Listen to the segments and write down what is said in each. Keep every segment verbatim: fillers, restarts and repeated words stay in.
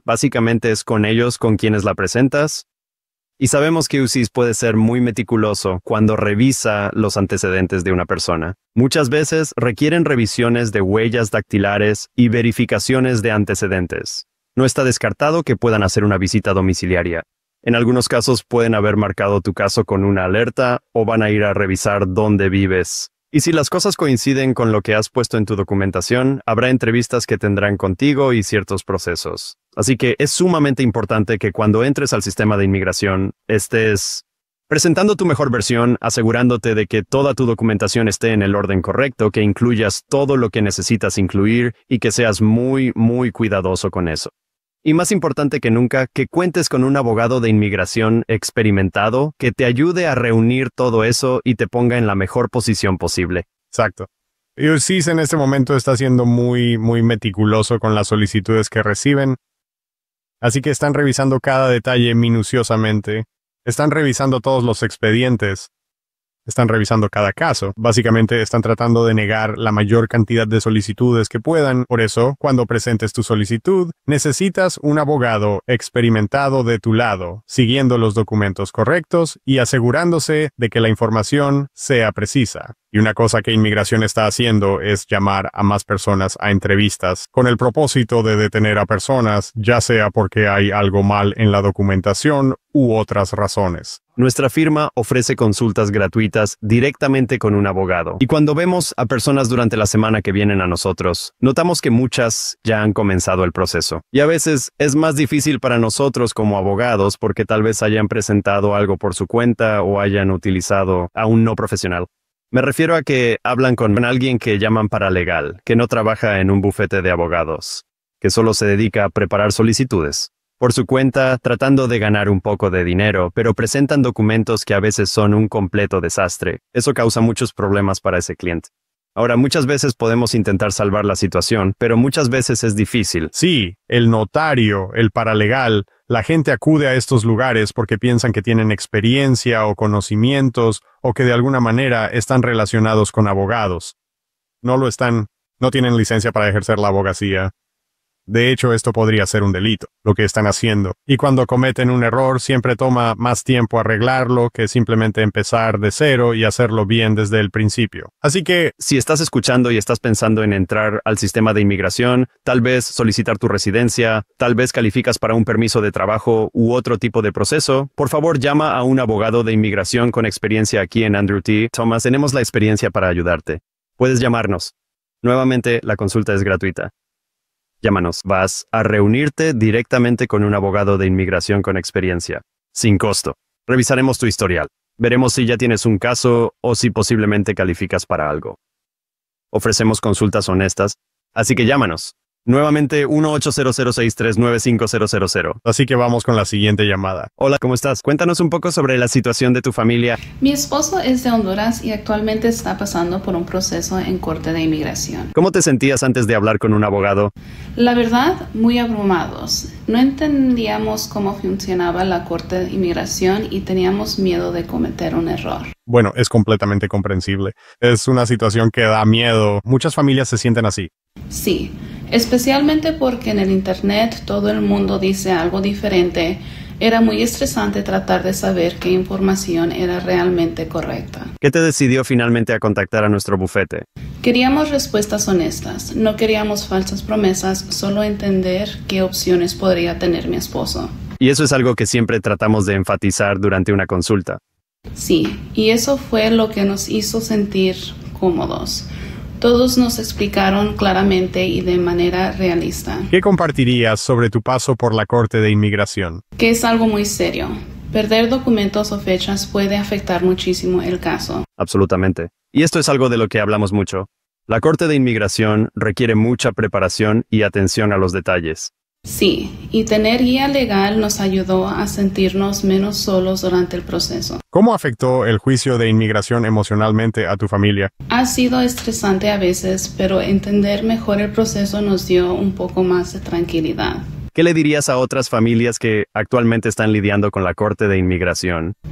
Básicamente es con ellos con quienes la presentas. Y sabemos que U C I S puede ser muy meticuloso cuando revisa los antecedentes de una persona. Muchas veces requieren revisiones de huellas dactilares y verificaciones de antecedentes. No está descartado que puedan hacer una visita domiciliaria. En algunos casos pueden haber marcado tu caso con una alerta o van a ir a revisar dónde vives. Y si las cosas coinciden con lo que has puesto en tu documentación, habrá entrevistas que tendrán contigo y ciertos procesos. Así que es sumamente importante que cuando entres al sistema de inmigración, estés presentando tu mejor versión, asegurándote de que toda tu documentación esté en el orden correcto, que incluyas todo lo que necesitas incluir y que seas muy, muy cuidadoso con eso. Y más importante que nunca, que cuentes con un abogado de inmigración experimentado que te ayude a reunir todo eso y te ponga en la mejor posición posible. Exacto. U C I S en este momento está siendo muy, muy meticuloso con las solicitudes que reciben. Así que están revisando cada detalle minuciosamente. Están revisando todos los expedientes. Están revisando cada caso. Básicamente están tratando de negar la mayor cantidad de solicitudes que puedan. Por eso, cuando presentes tu solicitud, necesitas un abogado experimentado de tu lado, siguiendo los documentos correctos y asegurándose de que la información sea precisa. Y una cosa que Inmigración está haciendo es llamar a más personas a entrevistas con el propósito de detener a personas, ya sea porque hay algo mal en la documentación u otras razones. Nuestra firma ofrece consultas gratuitas directamente con un abogado. Y cuando vemos a personas durante la semana que vienen a nosotros, notamos que muchas ya han comenzado el proceso. Y a veces es más difícil para nosotros como abogados porque tal vez hayan presentado algo por su cuenta o hayan utilizado a un no profesional. Me refiero a que hablan con alguien que llaman paralegal, que no trabaja en un bufete de abogados, que solo se dedica a preparar solicitudes por su cuenta, tratando de ganar un poco de dinero, pero presentan documentos que a veces son un completo desastre. Eso causa muchos problemas para ese cliente. Ahora, muchas veces podemos intentar salvar la situación, pero muchas veces es difícil. Sí, el notario, el paralegal, la gente acude a estos lugares porque piensan que tienen experiencia o conocimientos o que de alguna manera están relacionados con abogados. No lo están, no tienen licencia para ejercer la abogacía. De hecho, esto podría ser un delito, lo que están haciendo. Y cuando cometen un error, siempre toma más tiempo arreglarlo que simplemente empezar de cero y hacerlo bien desde el principio. Así que, si estás escuchando y estás pensando en entrar al sistema de inmigración, tal vez solicitar tu residencia, tal vez calificas para un permiso de trabajo u otro tipo de proceso, por favor llama a un abogado de inmigración con experiencia aquí en Andrew T. Thomas. Tenemos la experiencia para ayudarte. Puedes llamarnos. Nuevamente, la consulta es gratuita. Llámanos. Vas a reunirte directamente con un abogado de inmigración con experiencia, sin costo. Revisaremos tu historial. Veremos si ya tienes un caso o si posiblemente calificas para algo. Ofrecemos consultas honestas, así que llámanos. Nuevamente uno ocho cero cero seis tres nueve cinco cero cero cero. Así que vamos con la siguiente llamada. Hola, ¿cómo estás? Cuéntanos un poco sobre la situación de tu familia. Mi esposo es de Honduras y actualmente está pasando por un proceso en corte de inmigración. ¿Cómo te sentías antes de hablar con un abogado? La verdad, muy abrumados. No entendíamos cómo funcionaba la corte de inmigración y teníamos miedo de cometer un error. Bueno, es completamente comprensible. Es una situación que da miedo. Muchas familias se sienten así. Sí. Especialmente porque en el internet todo el mundo dice algo diferente, era muy estresante tratar de saber qué información era realmente correcta. ¿Qué te decidió finalmente a contactar a nuestro bufete? Queríamos respuestas honestas, no queríamos falsas promesas, solo entender qué opciones podría tener mi esposo. Y eso es algo que siempre tratamos de enfatizar durante una consulta. Sí, y eso fue lo que nos hizo sentir cómodos. Todos nos explicaron claramente y de manera realista. ¿Qué compartirías sobre tu paso por la Corte de Inmigración? Que es algo muy serio. Perder documentos o fechas puede afectar muchísimo el caso. Absolutamente. Y esto es algo de lo que hablamos mucho. La Corte de Inmigración requiere mucha preparación y atención a los detalles. Sí, y tener guía legal nos ayudó a sentirnos menos solos durante el proceso. ¿Cómo afectó el juicio de inmigración emocionalmente a tu familia? Ha sido estresante a veces, pero entender mejor el proceso nos dio un poco más de tranquilidad. ¿Qué le dirías a otras familias que actualmente están lidiando con la Corte de Inmigración?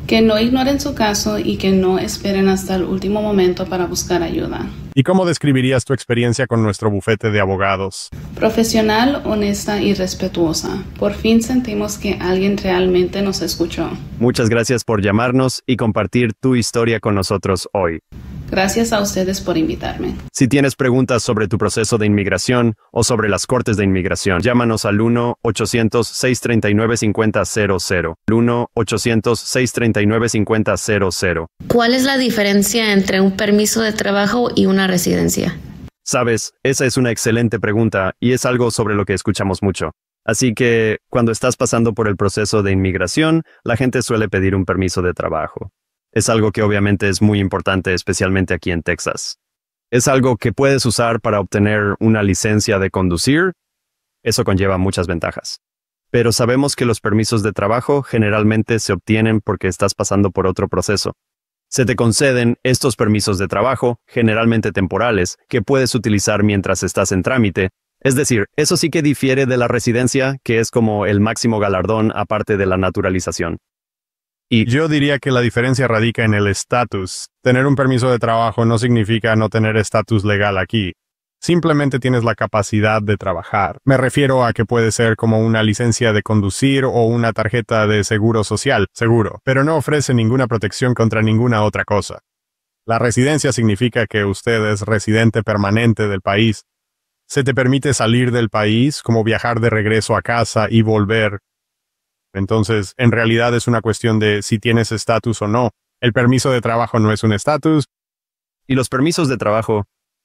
Que no ignoren su caso y que no esperen hasta el último momento para buscar ayuda. ¿Y cómo describirías tu experiencia con nuestro bufete de abogados? Profesional, honesta y respetuosa. Por fin sentimos que alguien realmente nos escuchó. Muchas gracias por llamarnos y compartir tu historia con nosotros hoy. Gracias a ustedes por invitarme. Si tienes preguntas sobre tu proceso de inmigración o sobre las cortes de inmigración, llámanos al uno ochocientos, seis treinta y nueve, cincuenta cero cero. uno ochocientos, seis treinta y nueve, cincuenta cero cero. ¿Cuál es la diferencia entre un permiso de trabajo y una residencia? Sabes, esa es una excelente pregunta y es algo sobre lo que escuchamos mucho. Así que, cuando estás pasando por el proceso de inmigración, la gente suele pedir un permiso de trabajo. Es algo que obviamente es muy importante, especialmente aquí en Texas. Es algo que puedes usar para obtener una licencia de conducir. Eso conlleva muchas ventajas. Pero sabemos que los permisos de trabajo generalmente se obtienen porque estás pasando por otro proceso. Se te conceden estos permisos de trabajo, generalmente temporales, que puedes utilizar mientras estás en trámite. Es decir, eso sí que difiere de la residencia, que es como el máximo galardón aparte de la naturalización. Y yo diría que la diferencia radica en el estatus. Tener un permiso de trabajo no significa no tener estatus legal aquí. Simplemente tienes la capacidad de trabajar. Me refiero a que puede ser como una licencia de conducir o una tarjeta de seguro social, seguro, pero no ofrece ninguna protección contra ninguna otra cosa. La residencia significa que usted es residente permanente del país. Se te permite salir del país, como viajar de regreso a casa y volver. Entonces, en realidad es una cuestión de si tienes estatus o no. El permiso de trabajo no es un estatus. Y los permisos de trabajo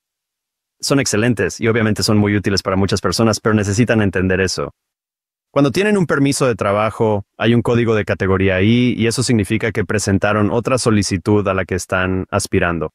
son excelentes y obviamente son muy útiles para muchas personas, pero necesitan entender eso. Cuando tienen un permiso de trabajo, hay un código de categoría I y eso significa que presentaron otra solicitud a la que están aspirando.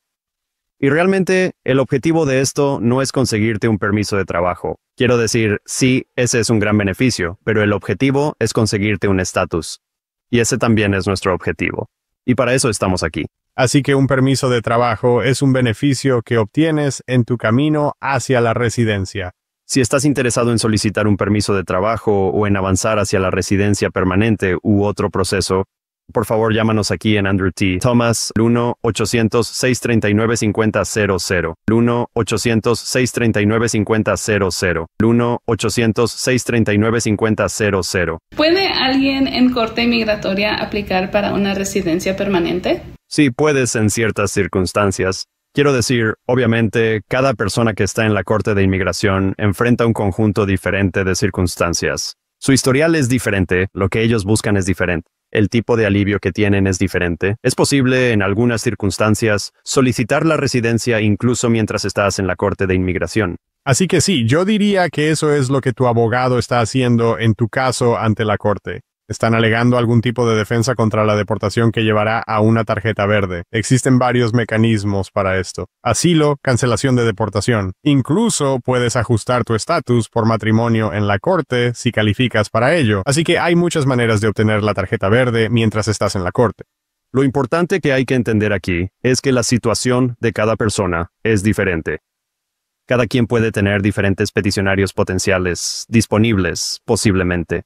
Y realmente, el objetivo de esto no es conseguirte un permiso de trabajo. Quiero decir, sí, ese es un gran beneficio, pero el objetivo es conseguirte un estatus. Y ese también es nuestro objetivo. Y para eso estamos aquí. Así que un permiso de trabajo es un beneficio que obtienes en tu camino hacia la residencia. Si estás interesado en solicitar un permiso de trabajo o en avanzar hacia la residencia permanente u otro proceso, por favor, llámanos aquí en Andrew T. Thomas, uno ochocientos, seis treinta y nueve, cincuenta cero cero. uno ochocientos, seis treinta y nueve, cincuenta cero cero. uno ochocientos, seis treinta y nueve, cincuenta cero cero. ¿Puede alguien en corte migratoria aplicar para una residencia permanente? Sí, puedes en ciertas circunstancias. Quiero decir, obviamente, cada persona que está en la Corte de Inmigración enfrenta un conjunto diferente de circunstancias. Su historial es diferente, lo que ellos buscan es diferente. El tipo de alivio que tienen es diferente. Es posible, en algunas circunstancias, solicitar la residencia incluso mientras estás en la Corte de Inmigración. Así que sí, yo diría que eso es lo que tu abogado está haciendo en tu caso ante la corte. Están alegando algún tipo de defensa contra la deportación que llevará a una tarjeta verde. Existen varios mecanismos para esto. Asilo, cancelación de deportación. Incluso puedes ajustar tu estatus por matrimonio en la corte si calificas para ello. Así que hay muchas maneras de obtener la tarjeta verde mientras estás en la corte. Lo importante que hay que entender aquí es que la situación de cada persona es diferente. Cada quien puede tener diferentes peticionarios potenciales disponibles, posiblemente.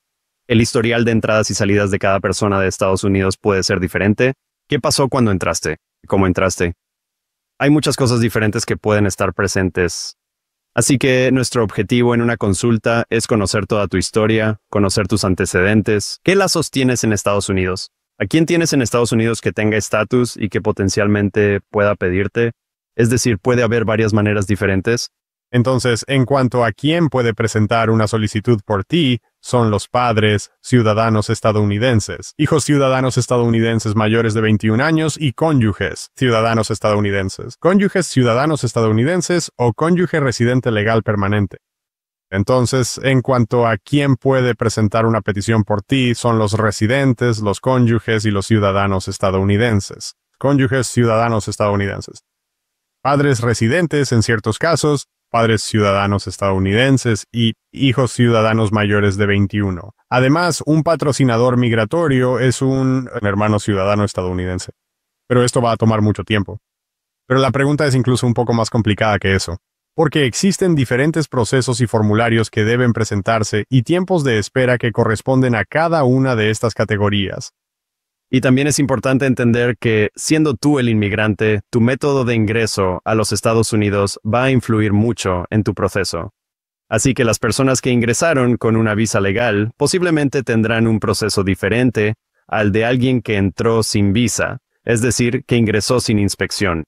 El historial de entradas y salidas de cada persona de Estados Unidos puede ser diferente. ¿Qué pasó cuando entraste? ¿Cómo entraste? Hay muchas cosas diferentes que pueden estar presentes. Así que nuestro objetivo en una consulta es conocer toda tu historia, conocer tus antecedentes. ¿Qué lazos tienes en Estados Unidos? ¿A quién tienes en Estados Unidos que tenga estatus y que potencialmente pueda pedirte? Es decir, puede haber varias maneras diferentes. Entonces, en cuanto a quién puede presentar una solicitud por ti, son los padres ciudadanos estadounidenses, hijos ciudadanos estadounidenses mayores de veintiún años y cónyuges ciudadanos estadounidenses, cónyuges ciudadanos estadounidenses o cónyuge residente legal permanente. Entonces, en cuanto a quién puede presentar una petición por ti, son los residentes, los cónyuges y los ciudadanos estadounidenses. Cónyuges ciudadanos estadounidenses. Padres residentes en ciertos casos, padres ciudadanos estadounidenses y hijos ciudadanos mayores de veintiuno. Además, un patrocinador migratorio es un hermano ciudadano estadounidense. Pero esto va a tomar mucho tiempo. Pero la pregunta es incluso un poco más complicada que eso. Porque existen diferentes procesos y formularios que deben presentarse y tiempos de espera que corresponden a cada una de estas categorías. Y también es importante entender que, siendo tú el inmigrante, tu método de ingreso a los Estados Unidos va a influir mucho en tu proceso. Así que las personas que ingresaron con una visa legal posiblemente tendrán un proceso diferente al de alguien que entró sin visa, es decir, que ingresó sin inspección.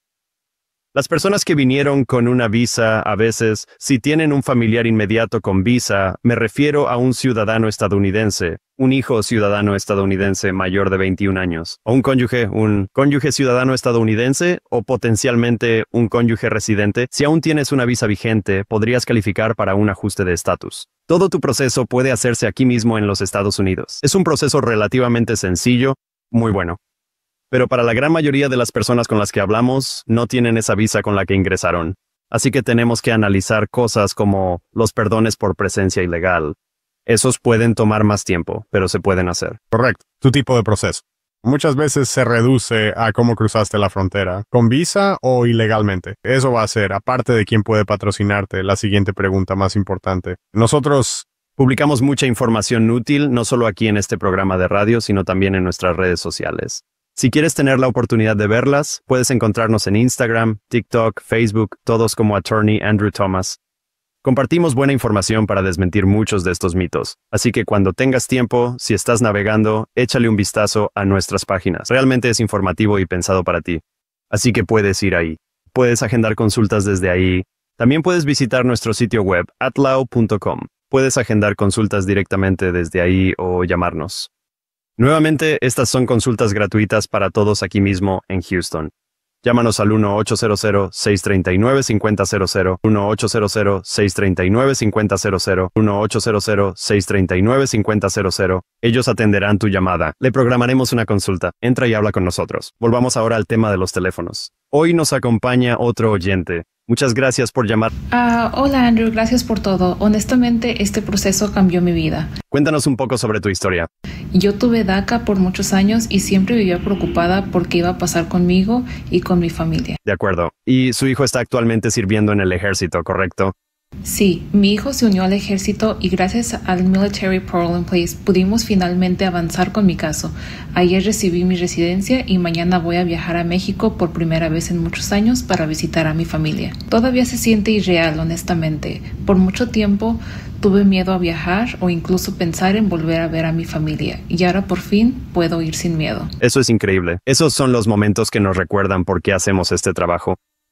Las personas que vinieron con una visa, a veces, si tienen un familiar inmediato con visa, me refiero a un ciudadano estadounidense, un hijo ciudadano estadounidense mayor de veintiún años, o un cónyuge, un cónyuge ciudadano estadounidense, o potencialmente un cónyuge residente. Si aún tienes una visa vigente, podrías calificar para un ajuste de estatus. Todo tu proceso puede hacerse aquí mismo en los Estados Unidos. Es un proceso relativamente sencillo, muy bueno. Pero para la gran mayoría de las personas con las que hablamos, no tienen esa visa con la que ingresaron. Así que tenemos que analizar cosas como los perdones por presencia ilegal. Esos pueden tomar más tiempo, pero se pueden hacer. Correcto. Tu tipo de proceso. Muchas veces se reduce a cómo cruzaste la frontera, con visa o ilegalmente. Eso va a ser, aparte de quién puede patrocinarte, la siguiente pregunta más importante. Nosotros publicamos mucha información útil, no solo aquí en este programa de radio, sino también en nuestras redes sociales. Si quieres tener la oportunidad de verlas, puedes encontrarnos en Instagram, TikTok, Facebook, todos como Attorney Andrew Thomas. Compartimos buena información para desmentir muchos de estos mitos, así que cuando tengas tiempo, si estás navegando, échale un vistazo a nuestras páginas. Realmente es informativo y pensado para ti, así que puedes ir ahí. Puedes agendar consultas desde ahí. También puedes visitar nuestro sitio web, atlaw punto com. Puedes agendar consultas directamente desde ahí o llamarnos. Nuevamente, estas son consultas gratuitas para todos aquí mismo en Houston. Llámanos al uno ocho cero cero, seis tres nueve, cinco cero cero cero, uno ocho cero cero, seis tres nueve, cinco cero cero cero, uno ocho cero cero, seis tres nueve, cinco cero cero cero. Ellos atenderán tu llamada. Le programaremos una consulta. Entra y habla con nosotros. Volvamos ahora al tema de los teléfonos. Hoy nos acompaña otro oyente. Muchas gracias por llamar. Ah, hola Andrew, gracias por todo. Honestamente, este proceso cambió mi vida. Cuéntanos un poco sobre tu historia. Yo tuve DACA por muchos años y siempre vivía preocupada por qué iba a pasar conmigo y con mi familia. De acuerdo. Y su hijo está actualmente sirviendo en el ejército, ¿correcto? Sí, mi hijo se unió al ejército y gracias al Military Parole in Place pudimos finalmente avanzar con mi caso. Ayer recibí mi residencia y mañana voy a viajar a México por primera vez en muchos años para visitar a mi familia. Todavía se siente irreal, honestamente. Por mucho tiempo tuve miedo a viajar o incluso pensar en volver a ver a mi familia y ahora por fin puedo ir sin miedo. Eso es increíble. Esos son los momentos que nos recuerdan por qué hacemos este trabajo.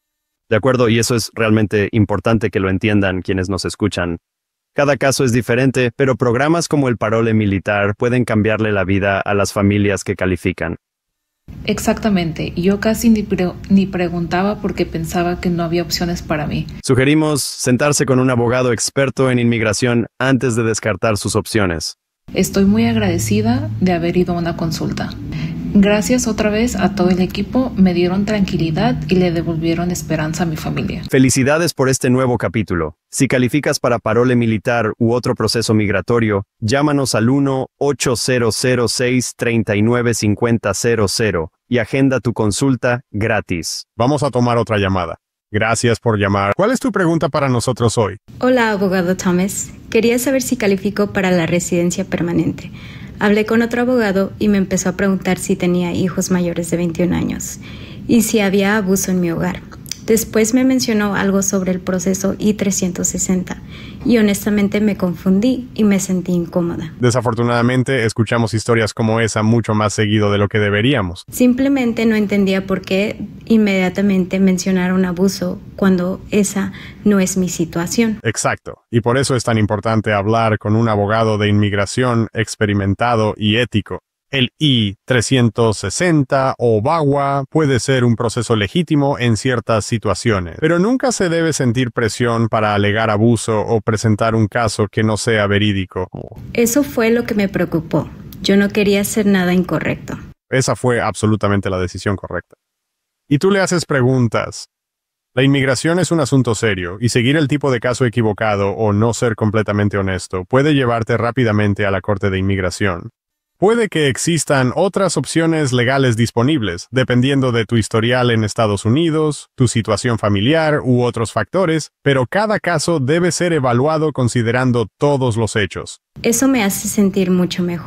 De acuerdo, y eso es realmente importante que lo entiendan quienes nos escuchan. Cada caso es diferente, pero programas como el Parole Militar pueden cambiarle la vida a las familias que califican. Exactamente, yo casi ni, pre- ni preguntaba porque pensaba que no había opciones para mí. Sugerimos sentarse con un abogado experto en inmigración antes de descartar sus opciones. Estoy muy agradecida de haber ido a una consulta. Gracias otra vez a todo el equipo, me dieron tranquilidad y le devolvieron esperanza a mi familia. Felicidades por este nuevo capítulo. Si calificas para parole militar u otro proceso migratorio, llámanos al uno ocho cero cero, seis tres nueve, cinco cero cero cero y agenda tu consulta gratis. Vamos a tomar otra llamada. Gracias por llamar. ¿Cuál es tu pregunta para nosotros hoy? Hola, abogado Thomas. Quería saber si califico para la residencia permanente. Hablé con otro abogado y me empezó a preguntar si tenía hijos mayores de veintiún años y si había abuso en mi hogar. Después me mencionó algo sobre el proceso I trescientos sesenta y honestamente me confundí y me sentí incómoda. Desafortunadamente, escuchamos historias como esa mucho más seguido de lo que deberíamos. Simplemente no entendía por qué inmediatamente mencionaron abuso cuando esa no es mi situación. Exacto. Y por eso es tan importante hablar con un abogado de inmigración experimentado y ético. El I trescientos sesenta o VAWA puede ser un proceso legítimo en ciertas situaciones, pero nunca se debe sentir presión para alegar abuso o presentar un caso que no sea verídico. Eso fue lo que me preocupó. Yo no quería hacer nada incorrecto. Esa fue absolutamente la decisión correcta. Y tú le haces preguntas. La inmigración es un asunto serio, y seguir el tipo de caso equivocado o no ser completamente honesto puede llevarte rápidamente a la Corte de Inmigración. Puede que existan otras opciones legales disponibles, dependiendo de tu historial en Estados Unidos, tu situación familiar u otros factores, pero cada caso debe ser evaluado considerando todos los hechos. Eso me hace sentir mucho mejor,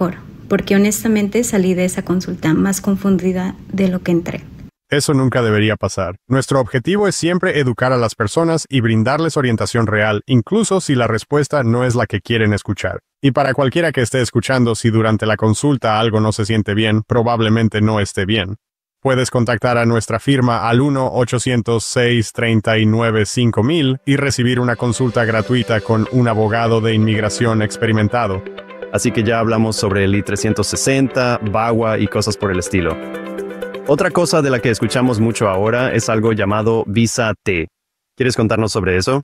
porque honestamente salí de esa consulta más confundida de lo que entré. Eso nunca debería pasar. Nuestro objetivo es siempre educar a las personas y brindarles orientación real, incluso si la respuesta no es la que quieren escuchar. Y para cualquiera que esté escuchando, si durante la consulta algo no se siente bien, probablemente no esté bien. Puedes contactar a nuestra firma al uno ochocientos, seis treinta y nueve, cinco mil y recibir una consulta gratuita con un abogado de inmigración experimentado. Así que ya hablamos sobre el I trescientos sesenta, V A W A y cosas por el estilo. Otra cosa de la que escuchamos mucho ahora es algo llamado visa T. ¿Quieres contarnos sobre eso?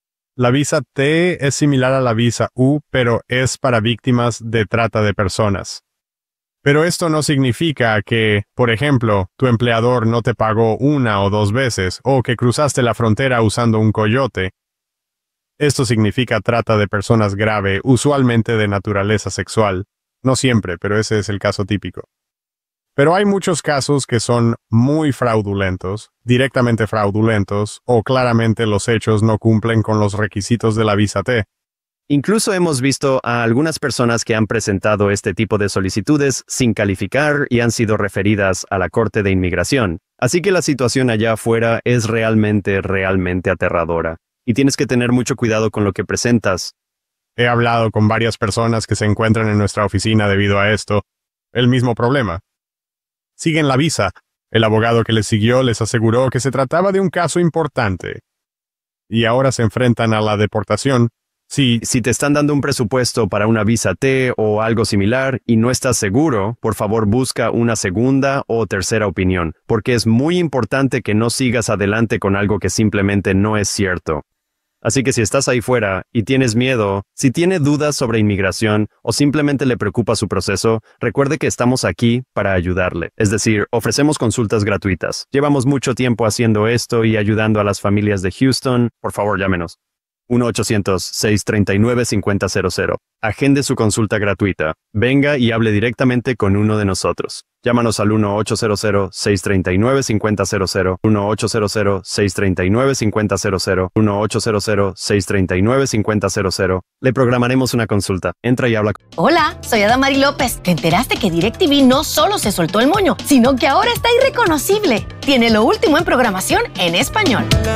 La visa T es similar a la visa U, pero es para víctimas de trata de personas. Pero esto no significa que, por ejemplo, tu empleador no te pagó una o dos veces, o que cruzaste la frontera usando un coyote. Esto significa trata de personas grave, usualmente de naturaleza sexual. No siempre, pero ese es el caso típico. Pero hay muchos casos que son muy fraudulentos, directamente fraudulentos, o claramente los hechos no cumplen con los requisitos de la visa T. Incluso hemos visto a algunas personas que han presentado este tipo de solicitudes sin calificar y han sido referidas a la Corte de Inmigración. Así que la situación allá afuera es realmente, realmente aterradora. Y tienes que tener mucho cuidado con lo que presentas. He hablado con varias personas que se encuentran en nuestra oficina debido a esto. El mismo problema. Siguen la visa. El abogado que les siguió les aseguró que se trataba de un caso importante. Y ahora se enfrentan a la deportación. Si, si te están dando un presupuesto para una visa T o algo similar y no estás seguro, por favor busca una segunda o tercera opinión, porque es muy importante que no sigas adelante con algo que simplemente no es cierto. Así que si estás ahí fuera y tienes miedo, si tiene dudas sobre inmigración o simplemente le preocupa su proceso, recuerde que estamos aquí para ayudarle. Es decir, ofrecemos consultas gratuitas. Llevamos mucho tiempo haciendo esto y ayudando a las familias de Houston. Por favor, llámenos. uno ochocientos, seis treinta y nueve, cincuenta cero cero. Agende su consulta gratuita. Venga y hable directamente con uno de nosotros. Llámanos al uno ochocientos, seis treinta y nueve, cincuenta cero cero, uno ochocientos, seis treinta y nueve, cincuenta cero cero, uno ochocientos, seis treinta y nueve, cincuenta cero cero. Le programaremos una consulta. Entra y habla. Hola, soy Adamari López. ¿Te enteraste que DirecTV no solo se soltó el moño, sino que ahora está irreconocible? Tiene lo último en programación en español.